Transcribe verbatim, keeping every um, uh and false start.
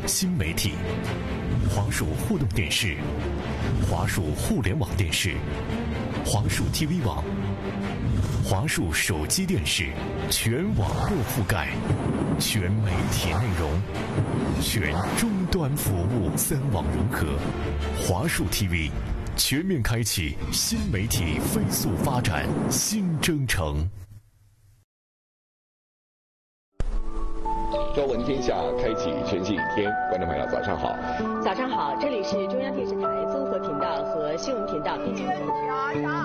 新媒体，华数互动电视，华数互联网电视，华数 T V 网，华数手机电视，全网络覆盖，全媒体内容，全终端服务，三网融合，华数 T V 全面开启新媒体飞速发展新征程。 朝闻天下，开启全新一天。观众朋友，早上好！ 早上好，这里是中央电视台综合频道和新闻频道。